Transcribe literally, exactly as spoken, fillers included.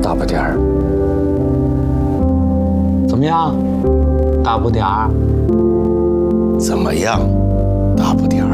大不点儿。 怎么样，大不点儿？ 怎么样，大不点儿？